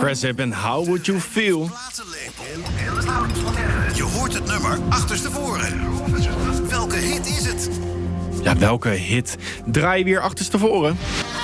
Impressive and How Would You Feel? Je hoort het nummer achterstevoren. Welke hit is het? Ja, welke hit draai je weer achterstevoren?